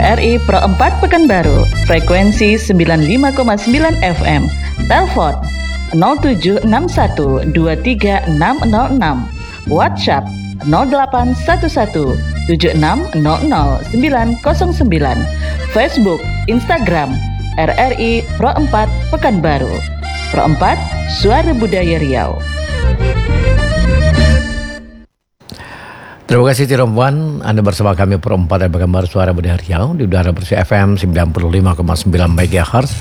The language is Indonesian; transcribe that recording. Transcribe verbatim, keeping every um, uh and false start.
R I Pro empat Pekanbaru, frekuensi sembilan puluh lima koma sembilan F M. Telepon nol tujuh enam satu dua tiga enam nol enam. WhatsApp nol delapan satu satu tujuh enam nol nol sembilan nol sembilan. Facebook, Instagram R R I Pro empat Pekanbaru. Pro empat, Suara Budaya Riau. Terima kasih Tiromwan, Anda bersama kami Pro empat dan Pekanbaru Suara Budaya Riau di udara bersih F M sembilan puluh lima koma sembilan MHz.